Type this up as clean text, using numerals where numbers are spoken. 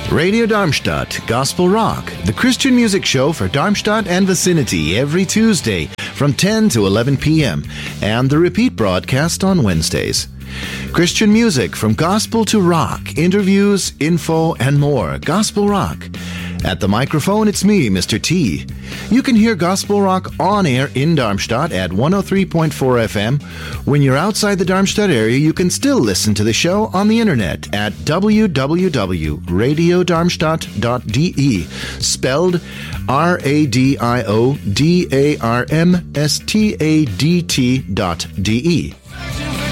Radio Darmstadt, Gospel Rock, the Christian music show for Darmstadt and vicinity every Tuesday from 10 to 11 p.m. and the repeat broadcast on Wednesdays. Christian music from gospel to rock, interviews, info, and more. Gospel Rock. At the microphone, it's me, Mr. T. You can hear Gospel Rock on air in Darmstadt at 103.4 FM. When you're outside the Darmstadt area, you can still listen to the show on the internet at www.radiodarmstadt.de, spelled RadioDarmstadt.de.